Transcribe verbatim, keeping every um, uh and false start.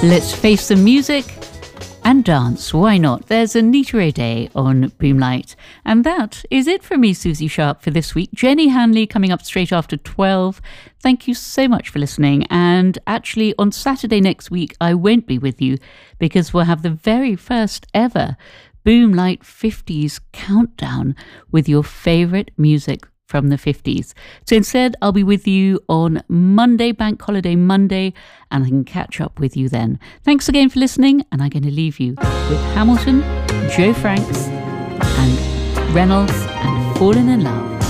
Let's face the music and dance. Why not? There's Anita O'Day on Boomlight. And that is it for me, Susie Sharp, for this week. Jenny Hanley coming up straight after twelve. Thank you so much for listening. And actually, on Saturday next week, I won't be with you because we'll have the very first ever Boomlight fifties countdown with your favourite music from the fifties. So instead, I'll be with you on Monday, Bank Holiday Monday, and I can catch up with you then. Thanks again for listening, and I'm going to leave you with Hamilton, Joe Franks, and Reynolds and Falling in Love.